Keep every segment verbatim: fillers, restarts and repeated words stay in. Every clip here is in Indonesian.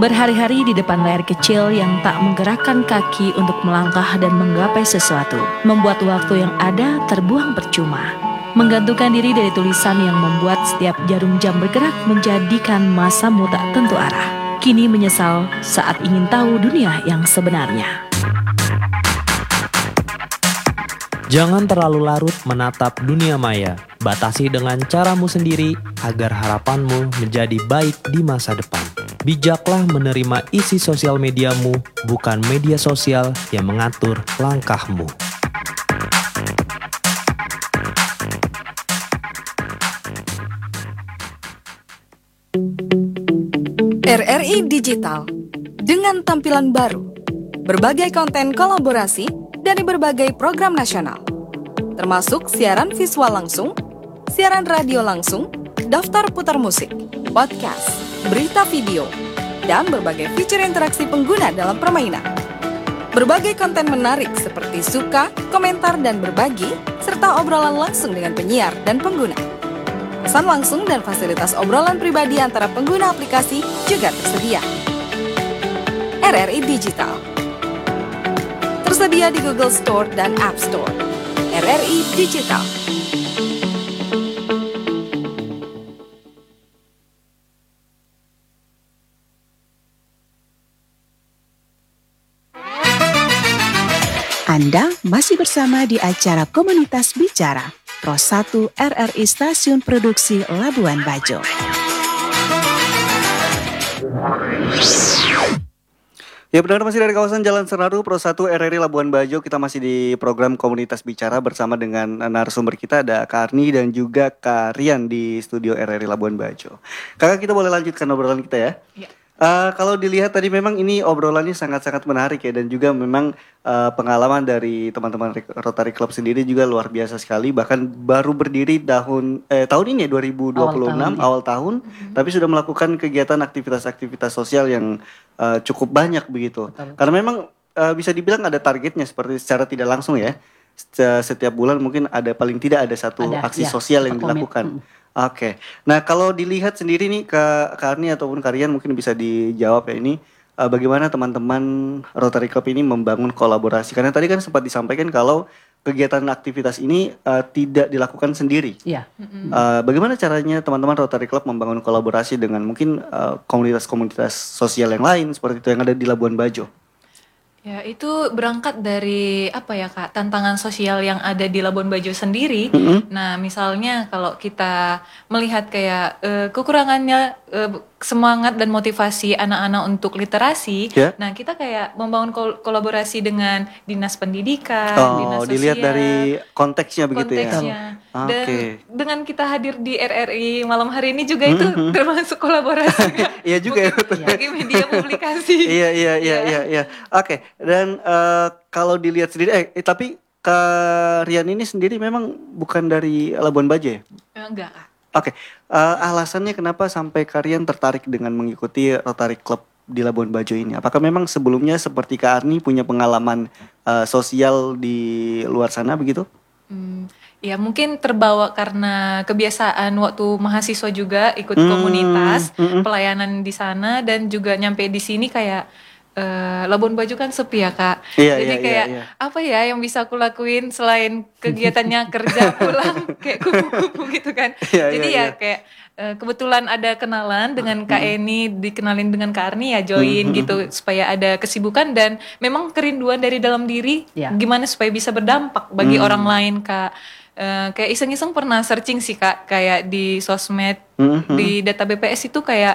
Berhari-hari di depan layar kecil yang tak menggerakkan kaki untuk melangkah dan menggapai sesuatu, membuat waktu yang ada terbuang percuma. Menggantungkan diri dari tulisan yang membuat setiap jarum jam bergerak menjadikan masamu tak tentu arah. Kini menyesal saat ingin tahu dunia yang sebenarnya. Jangan terlalu larut menatap dunia maya. Batasi dengan caramu sendiri agar harapanmu menjadi baik di masa depan. Bijaklah menerima isi sosial mediamu, bukan media sosial yang mengatur langkahmu. R R I Digital dengan tampilan baru, berbagai konten kolaborasi dari berbagai program nasional, termasuk siaran visual langsung, siaran radio langsung, daftar putar musik, podcast, berita video, dan berbagai fitur interaksi pengguna dalam permainan. Berbagai konten menarik seperti suka, komentar, dan berbagi, serta obrolan langsung dengan penyiar dan pengguna. Pesan langsung dan fasilitas obrolan pribadi antara pengguna aplikasi juga tersedia. R R I Digital tersedia di Google Store dan App Store. R R I Digital. Anda masih bersama di acara Komunitas Bicara, Pro satu R R I Stasiun Produksi Labuan Bajo. Ya benar, masih dari kawasan Jalan Senaru, Pro satu R R I Labuan Bajo. Kita masih di program Komunitas Bicara bersama dengan narasumber kita, ada Kak Arni dan juga Kak Rian di studio R R I Labuan Bajo. Kakak, kita boleh lanjutkan obrolan kita ya? Iya. Uh, kalau dilihat tadi memang ini obrolannya sangat-sangat menarik ya, dan juga memang uh, pengalaman dari teman-teman Rotary Club sendiri juga luar biasa sekali. Bahkan baru berdiri tahun eh, tahun ini ya, dua ribu dua puluh enam, awal tahun, ya. awal tahun mm-hmm. Tapi sudah melakukan kegiatan aktivitas-aktivitas sosial yang uh, cukup banyak begitu. Betul. Karena memang uh, bisa dibilang ada targetnya, seperti secara tidak langsung ya. Setiap bulan mungkin ada, paling tidak ada satu ada, aksi ya, sosial yang dilakukan. Hmm. Oke, okay. Nah kalau dilihat sendiri nih Kak Arni ataupun Karian, mungkin bisa dijawab ya ini, uh, bagaimana teman-teman Rotary Club ini membangun kolaborasi? Karena tadi kan sempat disampaikan kalau kegiatan aktivitas ini uh, tidak dilakukan sendiri. Iya. Mm-hmm. Uh, bagaimana caranya teman-teman Rotary Club membangun kolaborasi dengan mungkin uh, komunitas-komunitas sosial yang lain seperti itu yang ada di Labuan Bajo? Ya, itu berangkat dari apa ya Kak, tantangan sosial yang ada di Labuan Bajo sendiri. Mm-hmm. Nah, misalnya kalau kita melihat kayak uh, kekurangannya uh, semangat dan motivasi anak-anak untuk literasi. Yeah. Nah, kita kayak membangun kol- kolaborasi dengan dinas pendidikan, oh, dinas sosial. Dilihat dari konteksnya begitu konteksnya. ya. Dan okay. dengan kita hadir di R R I malam hari ini juga itu mm-hmm. termasuk kolaborasi. Iya juga ya. Bagi media publikasi. Iya iya iya iya iya. Oke, dan uh, kalau dilihat sendiri eh, eh tapi Kak Rian ini sendiri memang bukan dari Labuan Bajo ya? Enggak. Oke, okay. uh, alasannya kenapa sampai Karian tertarik dengan mengikuti Rotary Club di Labuan Bajo ini? Apakah memang sebelumnya seperti Kak Arni punya pengalaman uh, sosial di luar sana begitu? Hmm, ya mungkin terbawa karena kebiasaan waktu mahasiswa juga ikut hmm, komunitas hmm, hmm. pelayanan di sana, dan juga nyampe di sini kayak Uh, Labuan Bajo kan sepi ya Kak, iya, jadi iya, kayak iya, iya. apa ya yang bisa aku lakuin selain kegiatannya kerja pulang kayak kupu-kupu gitu kan. Iya, Jadi iya, ya iya. kayak uh, kebetulan ada kenalan dengan Kak Eni, dikenalin dengan Kak Arni ya join gitu supaya ada kesibukan, dan memang kerinduan dari dalam diri ya. Gimana supaya bisa berdampak bagi hmm. orang lain Kak. Uh, kayak iseng-iseng pernah searching sih Kak, kayak di sosmed, mm-hmm. di data B P S itu kayak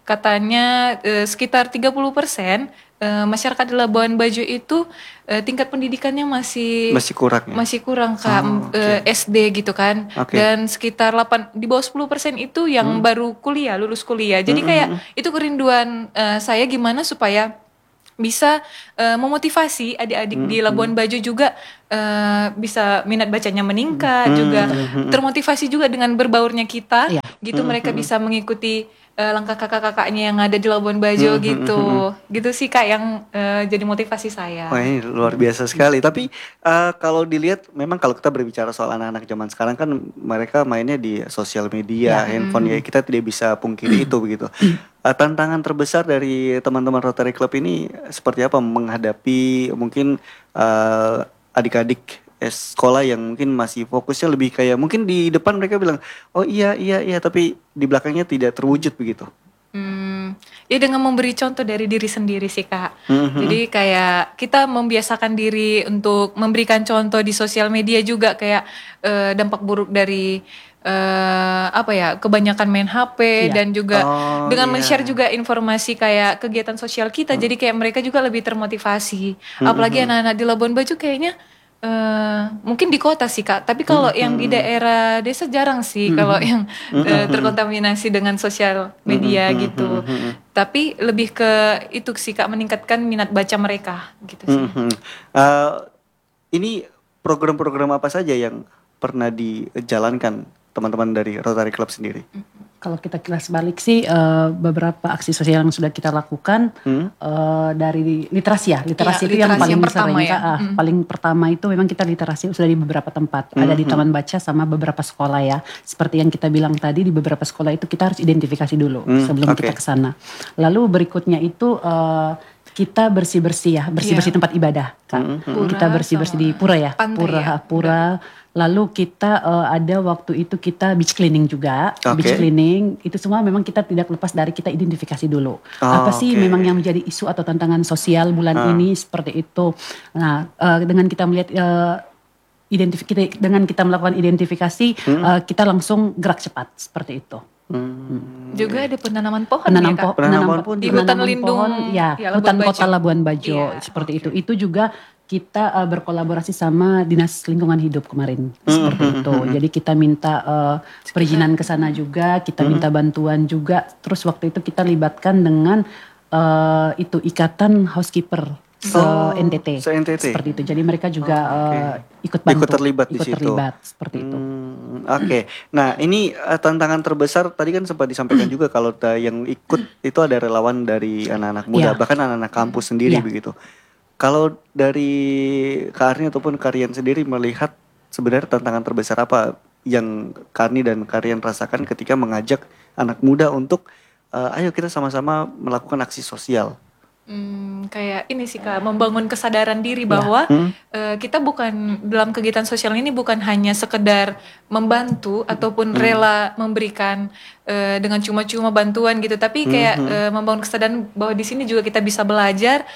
katanya uh, sekitar tiga puluh persen uh, masyarakat di Labuan Bajo itu uh, tingkat pendidikannya masih masih kurang ya? Masih kurang Kak, oh, okay. uh, S D gitu kan. Okay. Dan sekitar delapan di bawah sepuluh persen itu yang mm. baru kuliah, lulus kuliah. Jadi mm-hmm. kayak itu kerinduan uh, saya gimana supaya bisa uh, memotivasi adik-adik hmm, di Labuan Bajo juga uh, bisa minat bacanya meningkat, hmm, juga hmm, termotivasi juga dengan berbaurnya kita, ya. Gitu hmm, mereka hmm. bisa mengikuti eh, langkah kakak-kakaknya yang ada di Labuan Bajo Hmm, hmm, gitu. hmm, hmm. Gitu sih Kak yang eh, jadi motivasi saya. Wah ini luar biasa sekali. Tapi eh, kalau dilihat, memang kalau kita berbicara soal anak-anak zaman sekarang kan mereka mainnya di sosial media, handphone ya, kita tidak bisa pungkiri itu begitu. Eh, tantangan terbesar dari teman-teman Rotary Club ini seperti apa menghadapi mungkin eh, adik-adik eh, sekolah yang mungkin masih fokusnya lebih kayak mungkin di depan mereka bilang oh iya iya iya tapi di belakangnya tidak terwujud begitu. Hmm, ya dengan memberi contoh dari diri sendiri sih Kak. Mhm. Jadi kayak kita membiasakan diri untuk memberikan contoh di sosial media juga kayak eh, dampak buruk dari eh, apa ya kebanyakan main H P Iya. dan juga Oh, dengan iya. men-share juga informasi kayak kegiatan sosial kita. Jadi kayak mereka juga lebih termotivasi. Apalagi anak-anak di Labuan Bajo kayaknya eh mungkin di kota sih Kak, tapi kalau yang di daerah desa jarang sih kalau yang eh, terkontaminasi dengan sosial media gitu. Tapi lebih ke itu sih Kak, meningkatkan minat baca mereka gitu sih. Mhm. Eh, ini program-program apa saja yang pernah dijalankan teman-teman dari Rotary Club sendiri? Kalau kita kilas balik sih eh, beberapa aksi sosial yang sudah kita lakukan Hmm? eh, dari literasi ya, literasi Iya, itu yang literasi paling yang besar pertama ya. ya. Ah, Mm. paling pertama itu memang kita literasi sudah di beberapa tempat, ada di taman baca sama beberapa sekolah ya. Seperti yang kita bilang tadi di beberapa sekolah itu kita harus identifikasi dulu Hmm, sebelum oke. kita ke sana. Lalu berikutnya itu eh, kita bersih-bersih ya, bersih-bersih Iya. tempat ibadah Kak. Pura Kita bersih-bersih di sama pura ya, pantai pura ya. pura. Lalu kita eh, ada waktu itu kita beach cleaning juga, Oke. beach cleaning itu semua memang kita tidak lepas dari kita identifikasi dulu. Oh, Apa sih oke. memang yang menjadi isu atau tantangan sosial bulan Ah. ini seperti itu. Nah, eh, dengan kita melihat eh, identif- kita- dengan kita melakukan identifikasi, eh, kita langsung gerak cepat seperti itu. Hmm. Juga ada penanaman pohon Penanam ya Kak. po- Penanaman penanam pohon di penanaman hutan lindung, pohon, ya, ya, Labuan hutan Bajo. kota Labuan Bajo Iya. seperti itu. Itu juga kita eh, berkolaborasi sama Dinas Lingkungan Hidup kemarin seperti itu. Jadi kita minta eh, perizinan ke sana juga, kita minta bantuan juga. Terus waktu itu kita libatkan dengan eh, itu ikatan housekeeper Oh, se-N T T. se-N T T. Seperti itu. Jadi mereka juga Oh, oke. eh, ikut bantu, Ikut terlibat di ikut situ. terlibat seperti itu. Hmm, Oke, nah ini eh, tantangan terbesar tadi kan sempat disampaikan juga kalau ta- yang ikut itu ada relawan dari anak-anak muda, Iya. bahkan anak-anak kampus sendiri Iya. begitu. Kalau dari Kak Arni ataupun Karian sendiri melihat sebenarnya tantangan terbesar apa yang Kak Arni dan Karian rasakan ketika mengajak anak muda untuk eh, ayo kita sama-sama melakukan aksi sosial. Hmm, kayak ini sih Kak, membangun kesadaran diri bahwa Hmm. eh, kita bukan dalam kegiatan sosial ini bukan hanya sekedar membantu ataupun rela memberikan eh, dengan cuma-cuma bantuan gitu, tapi kayak eh, membangun kesadaran bahwa di sini juga kita bisa belajar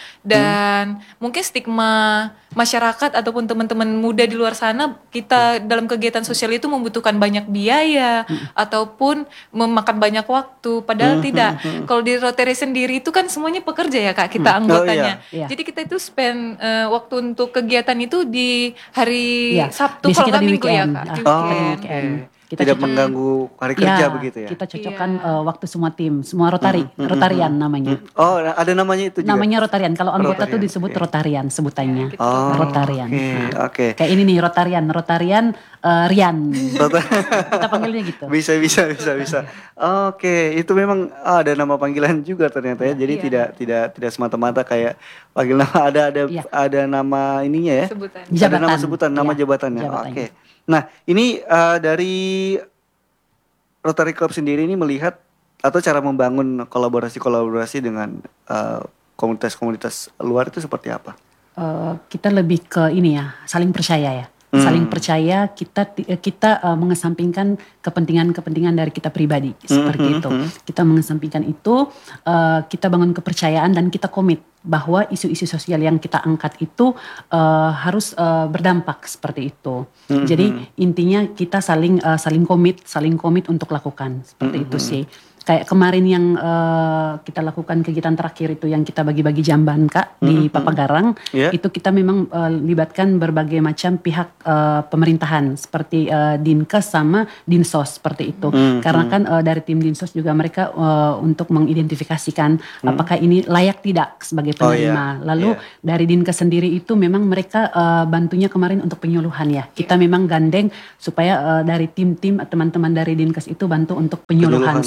dan mungkin stigma masyarakat ataupun teman-teman muda di luar sana kita dalam kegiatan sosial itu membutuhkan banyak biaya ataupun memakan banyak waktu, padahal tidak. Kalau di Rotary sendiri itu kan semuanya pekerja ya Kak, kita anggotanya. Oh, iya. Jadi kita itu spend eh, waktu untuk kegiatan itu di hari Iya, Sabtu biasanya kalau kita nggak di minggu ya weekend. Kak. Ah, Di Oh, weekend. oke. Kita Tidak cocok- mengganggu hari kerja begitu ya. Kita cocokkan Iya. eh, waktu semua tim, semua Rotary, Rotarian namanya. Oh, ada namanya itu juga. Namanya Rotarian. Kalau anggota tuh Rotarian, disebut oke. Rotarian sebutannya. Oh, Rotarian. Oke, Nah, oke. Kayak ini nih Rotarian, Rotarian eh, Rian. Kita panggilnya gitu. Bisa bisa bisa bisa. Oke, itu memang ah, ada nama panggilan juga ternyata ya. Jadi Iya. tidak tidak tidak semata-mata kayak panggil nama, ada ada Iya. ada nama ininya ya. Sebutan. Ada nama Jabatan. sebutan, nama Iya, jabatannya. jabatannya. Oke. Nah, ini eh, dari Rotary Club sendiri ini melihat atau cara membangun kolaborasi-kolaborasi dengan eh, komunitas-komunitas luar itu seperti apa? Eh, kita lebih ke ini ya, saling percaya ya. Hmm. Saling percaya kita ti- eh, kita eh, mengesampingkan kepentingan-kepentingan dari kita pribadi seperti hmm, itu. hmm. Kita mengesampingkan itu, eh, kita bangun kepercayaan dan kita komit bahwa isu-isu sosial yang kita angkat itu eh, harus eh, berdampak seperti itu. Hmm, Jadi intinya kita saling eh, saling komit, saling komit untuk lakukan seperti Hmm, itu sih. Kayak kemarin yang eh, kita lakukan kegiatan terakhir itu yang kita bagi-bagi jamban Kak di Papagarang, Iya. itu kita memang eh, libatkan berbagai macam pihak eh, pemerintahan seperti eh, Dinkes sama Dinsos seperti itu. Hmm, Karena kan eh, dari tim Dinsos juga mereka eh, untuk mengidentifikasikan apakah ini layak tidak sebagai Oh, penerima. iya. Lalu Iya. dari Dinkes sendiri itu memang mereka eh, bantunya kemarin untuk penyuluhan ya. Kita memang gandeng supaya eh, dari tim-tim teman-teman dari Dinkes itu bantu untuk penyuluhan Penyuluhan seperti juga. itu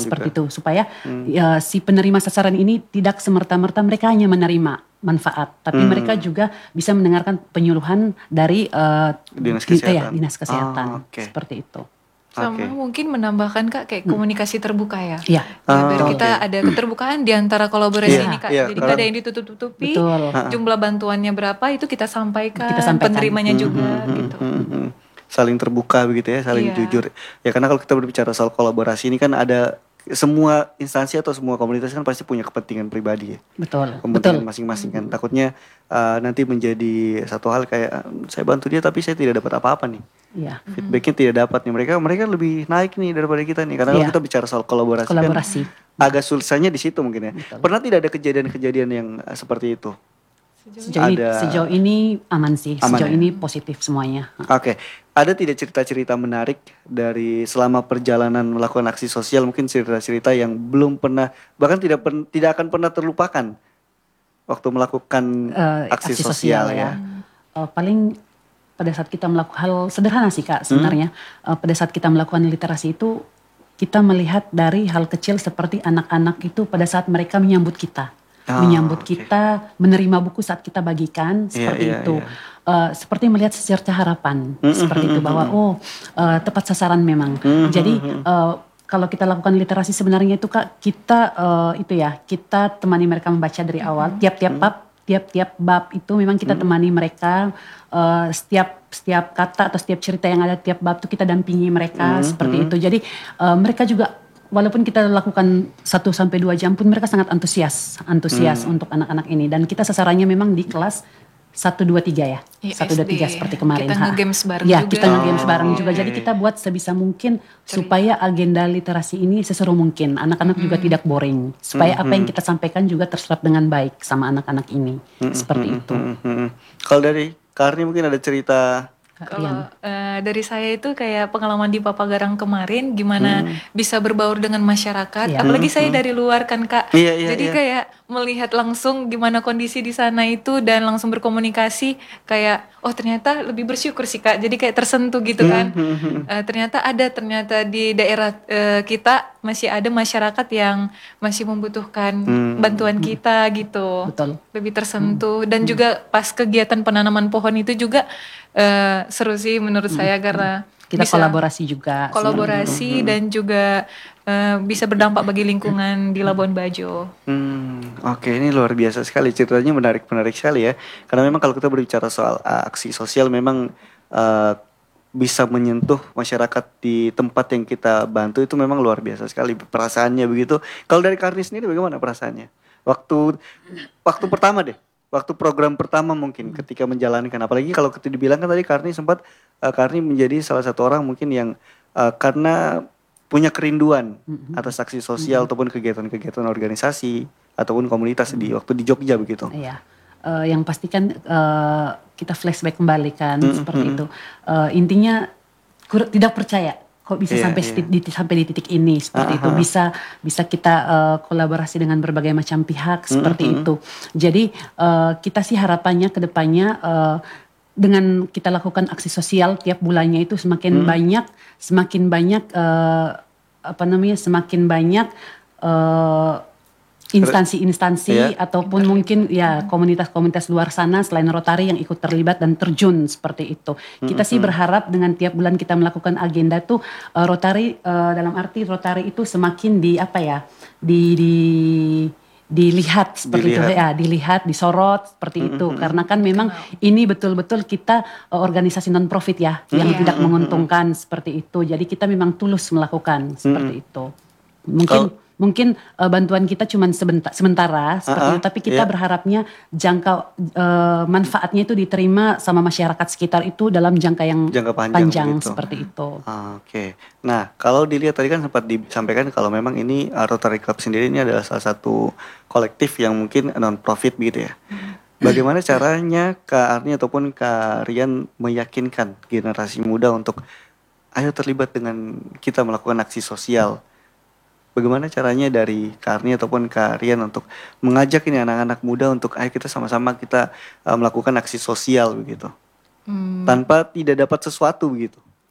itu supaya ya, si penerima sasaran ini tidak semerta-merta mereka hanya menerima manfaat, tapi Hmm. mereka juga bisa mendengarkan penyuluhan dari uh, Dinas di- eh, kesehatan. ya, dinas kesehatan Oh, oke. seperti itu. Sama Oke. mungkin menambahkan Kak kayak komunikasi terbuka ya. Iya, Ya, Ah, biar oke. kita ada keterbukaan di antara kolaborasi Iya, ini Kak. iya, Jadi karena- nggak ada yang ditutup-tutupi. betul. Jumlah bantuannya berapa itu kita sampaikan, Kita sampaikan. penerimanya juga Hmm, gitu. hmm, hmm. Saling terbuka begitu ya, saling Iya. jujur. Ya karena kalau kita berbicara soal kolaborasi ini kan ada semua instansi atau semua komunitas kan pasti punya kepentingan pribadi ya. Betul, Kepentingan betul. masing-masing kan. Takutnya uh, nanti menjadi satu hal kayak "Hmm, saya bantu dia tapi saya tidak dapat apa-apa nih. Iya, Feedbacknya tidak dapat nih. Mereka mereka lebih naik nih daripada kita nih. Karena kalau Iya. kita bicara soal kolaborasi, kolaborasi. kan agak sulitnya di situ mungkin ya. Betul. Pernah tidak ada kejadian-kejadian yang uh, seperti itu? Sejauh ini, Ada- sejauh ini aman sih, Aman sejauh ya? ini positif semuanya. Oke, ada tidak cerita-cerita menarik dari selama perjalanan melakukan aksi sosial, mungkin cerita-cerita yang belum pernah, bahkan tidak pen- tidak akan pernah terlupakan waktu melakukan Eh, aksi, sosial, ya. Eh, paling pada saat kita melakukan hal sederhana sih Kak sebenarnya. Eh, pada saat kita melakukan literasi itu kita melihat dari hal kecil seperti anak-anak itu pada saat mereka menyambut kita. Oh, menyambut oke. kita, menerima buku saat kita bagikan seperti iya, itu. iya. Eh, seperti melihat secerca harapan seperti itu bahwa oh eh, tepat sasaran memang. Mm, Jadi eh, kalau kita lakukan literasi sebenarnya itu Kak kita eh, itu ya kita temani mereka membaca dari awal tiap-tiap bab tiap-tiap bab itu memang kita temani mereka eh, setiap setiap kata atau setiap cerita yang ada tiap bab itu kita dampingi mereka seperti itu. Jadi eh, mereka juga walaupun kita lakukan satu sampai dua jam pun mereka sangat antusias, antusias untuk anak-anak ini dan kita sasarannya memang di kelas satu dua tiga ya. Iya, satu dua tiga S D. seperti kemarin. Kita Ha. nge-games bareng Ya, juga. kita nge-games bareng Oh, juga. Jadi oke. kita buat sebisa mungkin supaya agenda literasi ini seseru mungkin. Anak-anak juga tidak boring. Supaya apa yang kita sampaikan juga terserap dengan baik sama anak-anak ini. Seperti itu. Hmm, hmm, hmm. Kalau dari Karni mungkin ada cerita. Kak Rian. Kalau eh, dari saya itu kayak pengalaman di Papagarang kemarin gimana bisa berbaur dengan masyarakat. Iya. Apalagi saya dari luar kan Kak. Iya, iya, Jadi iya. kayak melihat langsung gimana kondisi di sana itu dan langsung berkomunikasi kayak oh ternyata lebih bersyukur sih Kak. Jadi kayak tersentuh gitu kan. Eh, ternyata ada ternyata di daerah eh, kita masih ada masyarakat yang masih membutuhkan bantuan kita gitu. Betul. Lebih tersentuh dan juga pas kegiatan penanaman pohon itu juga eh, seru sih menurut saya karena Kita bisa kolaborasi juga. kolaborasi dan juga eh, bisa berdampak bagi lingkungan di Labuan Bajo. Hmm, oke ini luar biasa sekali ceritanya menarik-menarik sekali ya. Karena memang kalau kita berbicara soal uh, aksi sosial memang uh, bisa menyentuh masyarakat di tempat yang kita bantu itu memang luar biasa sekali perasaannya begitu. Kalau dari Karni sendiri bagaimana perasaannya? Waktu waktu pertama deh, waktu program pertama mungkin ketika menjalankan. Apalagi kalau kita dibilang kan tadi Karni sempat uh, Karni menjadi salah satu orang mungkin yang uh, karena punya kerinduan atas aksi sosial ataupun kegiatan-kegiatan organisasi ataupun komunitas di waktu di Jogja begitu. Iya. Eh, yang pasti kan eh, kita flashback kembali kan seperti itu. Eh, intinya kur- tidak percaya kok bisa Iya, sampai iya. sti- di, sampai di titik ini seperti Ah, itu. ah. Bisa bisa kita eh, kolaborasi dengan berbagai macam pihak seperti itu. Jadi eh, kita sih harapannya ke depannya eh, dengan kita lakukan aksi sosial tiap bulannya itu semakin banyak semakin banyak eh, apa namanya semakin banyak eh, instansi-instansi Iya. ataupun mungkin ya komunitas-komunitas luar sana selain Rotary yang ikut terlibat dan terjun seperti itu. Kita sih berharap dengan tiap bulan kita melakukan agenda tuh eh, Rotary eh, dalam arti Rotary itu semakin di apa ya di di dilihat seperti Dilihat. itu ya dilihat disorot seperti itu karena kan memang ini betul-betul kita eh, organisasi non profit ya yang Iya. tidak menguntungkan seperti itu. Jadi kita memang tulus melakukan seperti itu. Mungkin mungkin eh, bantuan kita cuma sebentar, sementara seperti Ah, ah, itu, tapi kita iya. berharapnya jangka eh, manfaatnya itu diterima sama masyarakat sekitar itu dalam jangka yang Jangka panjang begitu. seperti itu. Ah, Oke, nah kalau dilihat tadi kan sempat disampaikan kalau memang ini uh, Rotary Club sendiri ini adalah salah satu kolektif yang mungkin non profit begitu ya. Bagaimana caranya Kak Arni ataupun Kak Rian meyakinkan generasi muda untuk ayo terlibat dengan kita melakukan aksi sosial? Bagaimana caranya dari Kak Arni ataupun Kak Rian untuk mengajak ini anak-anak muda untuk ayo kita sama-sama kita uh, melakukan aksi sosial begitu, Hmm, tanpa tidak dapat sesuatu begitu?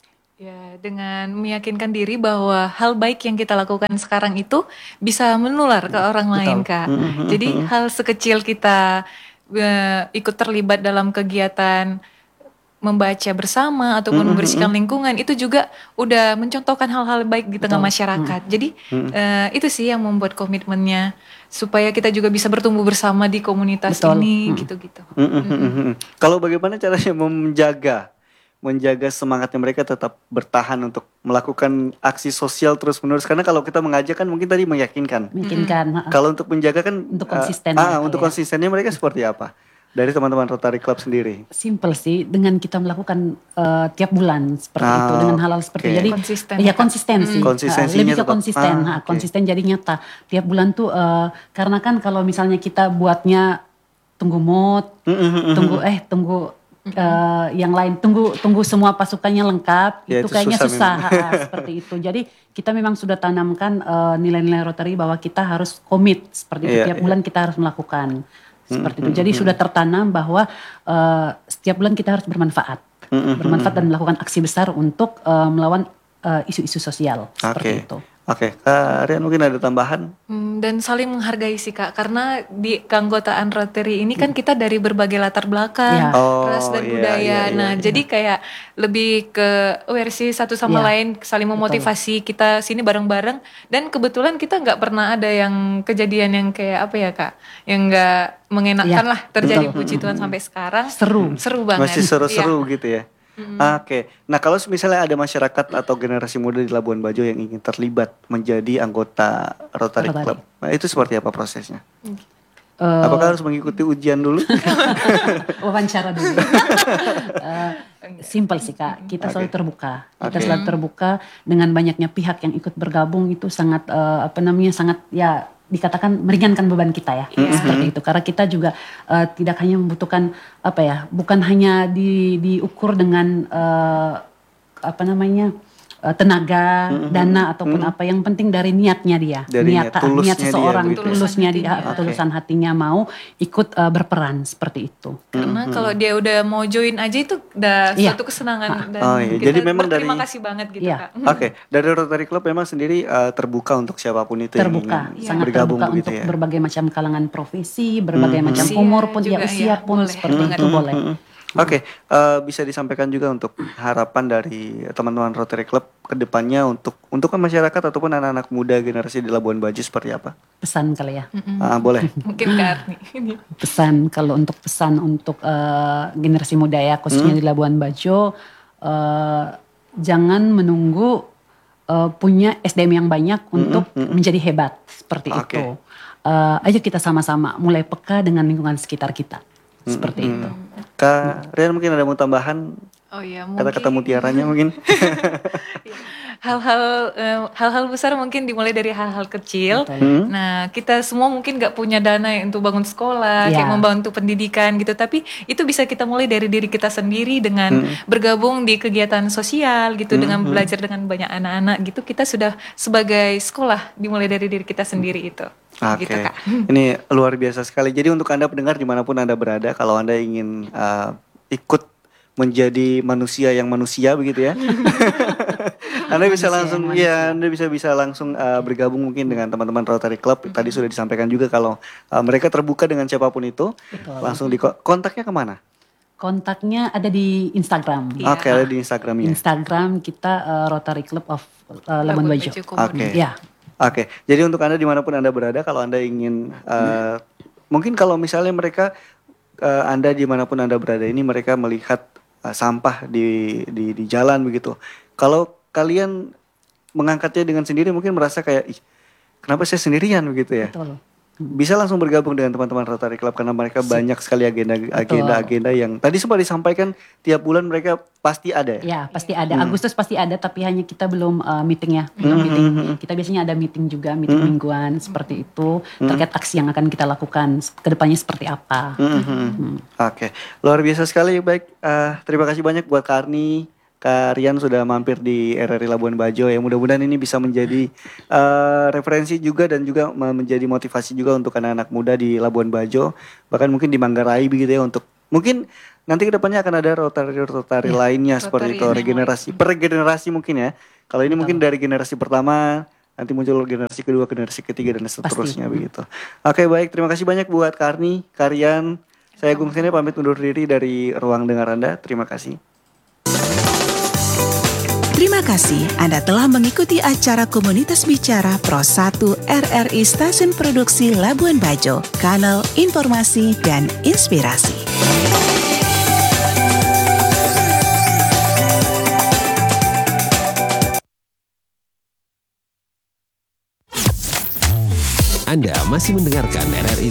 Ya, dengan meyakinkan diri bahwa hal baik yang kita lakukan sekarang itu bisa menular ke orang lain, Kak. Jadi hal sekecil kita eh, ikut terlibat dalam kegiatan membaca bersama ataupun membersihkan lingkungan itu juga udah mencontohkan hal-hal baik di tengah masyarakat. Jadi eh, itu sih yang membuat komitmennya supaya kita juga bisa bertumbuh bersama di komunitas Betul. ini gitu-gitu. Kalau bagaimana caranya menjaga menjaga semangatnya mereka tetap bertahan untuk melakukan aksi sosial terus-menerus, karena kalau kita mengajak kan mungkin tadi meyakinkan. Meyakinkan. ha. Kalau untuk menjaga kan Untuk eh, konsisten ah, gitu untuk ya. konsistennya mereka seperti apa? Dari teman-teman Rotary Club sendiri. Simple sih, dengan kita melakukan eh, tiap bulan seperti Ah, itu, dengan hal-hal seperti oke. itu. Jadi Konsisten ya ya, Kak. konsistensi, Hmm. Konsistensinya Ah, lebih ke tetap- konsisten, ah, ha, oke. konsisten jadi nyata. Tiap bulan tuh eh, karena kan kalau misalnya kita buatnya tunggu mood, tunggu eh tunggu eh, yang lain, tunggu tunggu semua pasukannya lengkap, Ya, itu, itu kayaknya susah susah, memang. ha, seperti itu. Jadi kita memang sudah tanamkan eh, nilai-nilai Rotary bahwa kita harus komit seperti itu. Iya, Tiap iya. bulan kita harus melakukan seperti itu. Jadi sudah tertanam bahwa eh, setiap bulan kita harus bermanfaat, bermanfaat dan melakukan aksi besar untuk eh, melawan eh, isu-isu sosial seperti Oke. itu. Oke, Kak Rian mungkin ada tambahan? Hmm, dan saling menghargai sih, Kak, karena di keanggotaan Rotary ini kan kita dari berbagai latar belakang, Ya. Oh, ras dan iya, budaya. iya, iya, Nah, iya. jadi kayak lebih ke aware sih satu sama Ya, lain, saling memotivasi kita sini bareng-bareng. Dan kebetulan kita nggak pernah ada yang kejadian yang kayak apa ya, Kak, yang nggak mengenakkan Ya, lah terjadi, puji Tuhan sampai sekarang. Seru. Seru banget. Masih seru-seru Iya. gitu ya. Oke, nah kalau misalnya ada masyarakat atau generasi muda di Labuan Bajo yang ingin terlibat menjadi anggota Rotary, Rotary. Club, nah, itu seperti apa prosesnya? Eh, Apakah harus mengikuti ujian dulu? wawancara dulu. Eh, simple sih Kak, kita Oke. selalu terbuka. Kita Oke. selalu terbuka dengan banyaknya pihak yang ikut bergabung itu sangat eh, apa namanya sangat ya dikatakan meringankan beban kita ya seperti itu. Karena kita juga eh, tidak hanya membutuhkan apa ya, bukan hanya di diukur dengan eh, apa namanya eh, tenaga, dana ataupun apa, yang penting dari niatnya dia, Dari niat, niat, tulusnya niat dia seseorang, begitu ya. tulusnya dia, Tulusan hatinya. tulusan hatinya mau ikut eh, berperan seperti itu. Karena kalau dia udah mau join aja itu udah Iya. suatu kesenangan dan Oh, iya. kita Jadi memang berterima dari- kasih banget gitu, Iya. Kak. Oke, dari Rotary Club memang sendiri eh, terbuka untuk siapapun itu Terbuka, yang ingin sangat bergabung terbuka begitu untuk ya. berbagai macam kalangan profesi, berbagai macam Usia umur pun, ya juga, usia ya, pun boleh. seperti Banget. itu boleh. Oke, eh, bisa disampaikan juga untuk harapan dari teman-teman Rotary Club ke depannya untuk untuk masyarakat ataupun anak-anak muda generasi di Labuan Bajo seperti apa? Pesan kali ya, Ah, boleh. Mungkin Kak Arni. pesan kalau untuk pesan untuk eh, generasi muda ya, khususnya di Labuan Bajo, eh, jangan menunggu eh, punya S D M yang banyak untuk menjadi hebat seperti Oke. itu. Eh, ayo kita sama-sama mulai peka dengan lingkungan sekitar kita, seperti itu. Kak Rian mungkin ada mau tambahan Oh iya, mungkin kata-kata mutiaranya mungkin? hal-hal eh, hal-hal besar mungkin dimulai dari hal-hal kecil. Hmm? Nah, kita semua mungkin nggak punya dana ya untuk bangun sekolah, Ya. kayak membantu pendidikan gitu. Tapi itu bisa kita mulai dari diri kita sendiri dengan bergabung di kegiatan sosial gitu, dengan belajar dengan banyak anak-anak gitu. Kita sudah sebagai sekolah dimulai dari diri kita sendiri itu. Oke, Gitu, Kak. ini luar biasa sekali. Jadi untuk Anda pendengar dimanapun Anda berada, kalau Anda ingin eh, ikut menjadi manusia yang manusia begitu ya, Anda bisa Manusia langsung yang ya, Anda bisa bisa langsung eh, bergabung mungkin dengan teman-teman Rotary Club. Tadi sudah disampaikan juga kalau eh, mereka terbuka dengan siapapun itu, langsung di kontaknya kemana? Kontaknya ada di Instagram. Iya. Oke, ada di Instagramnya. Instagram kita eh, Rotary Club of eh, Labuan Bajo. Oke. Ya. Oke, jadi untuk Anda dimanapun Anda berada, kalau Anda ingin, eh, mungkin kalau misalnya mereka, eh, Anda dimanapun Anda berada ini, mereka melihat eh, sampah di, di di jalan begitu. Kalau kalian mengangkatnya dengan sendiri, mungkin merasa kayak, ih, kenapa saya sendirian begitu ya? Betul. Bisa langsung bergabung dengan teman-teman Rotary Club karena mereka banyak sekali agenda-agenda yang tadi sempat disampaikan tiap bulan mereka pasti ada ya. Ya, pasti ada. Agustus pasti ada, tapi hanya kita belum uh, meeting ya. Belum meeting. Kita biasanya ada meeting juga, meeting mingguan seperti itu, terkait aksi yang akan kita lakukan ke depannya seperti apa. Mhm. Oke, luar biasa sekali. Baik, eh, terima kasih banyak buat Kak Arni, Kak Rian sudah mampir di R R I Labuan Bajo ya. Mudah-mudahan ini bisa menjadi eh, referensi juga dan juga me- menjadi motivasi juga untuk anak-anak muda di Labuan Bajo, bahkan mungkin di Manggarai begitu ya, untuk mungkin nanti kedepannya akan ada rotari-rotari Ya, lainnya seperti rotari itu, yang regenerasi, per generasi mungkin ya. Kalau ini mungkin dari generasi pertama, nanti muncul generasi kedua, generasi ketiga dan seterusnya begitu. Oke baik, terima kasih banyak buat Karni, Karian. Saya Gung Sene pamit undur diri dari ruang dengar Anda. Terima kasih. Terima kasih Anda telah mengikuti acara Komunitas Bicara Pro satu R R I Stasiun Produksi Labuan Bajo, kanal informasi dan inspirasi. Anda masih mendengarkan R R I